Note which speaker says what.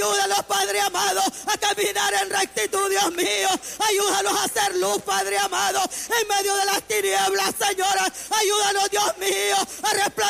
Speaker 1: Ayúdalos, Padre amado, a caminar en rectitud, Dios mío. Ayúdalos a hacer luz, Padre amado, en medio de las tinieblas, Señor. Ayúdanos, Dios mío, a resplandecer